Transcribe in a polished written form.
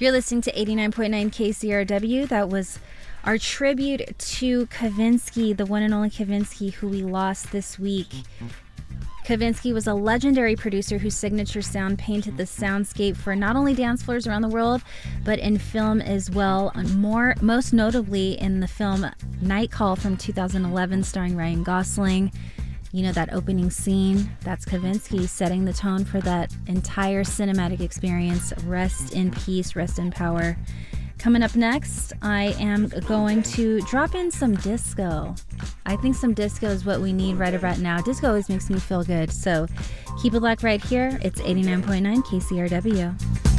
You're listening to 89.9 KCRW. That was our tribute to Kavinsky, the one and only Kavinsky, who we lost this week. Kavinsky was a legendary producer whose signature sound painted the soundscape for not only dance floors around the world, but in film as well. Most notably in the film Night Call from 2011, starring Ryan Gosling. You know, that opening scene, that's Kavinsky setting the tone for that entire cinematic experience. Rest in peace, rest in power. Coming up next, I am going to drop in some disco. I think some disco is what we need right about now. Disco always makes me feel good. So keep it locked right here. It's 89.9 KCRW.